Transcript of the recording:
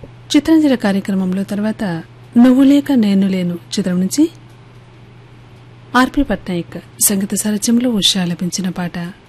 చిత్రాంజలి కార్యక్రమంలో తర్వాత నువ్వు లేక నేను లేను చిత్రం నుంచి ఆర్పి పట్నాయక్ సంగీత సారథ్యంలో ఉషా లభించిన పాట.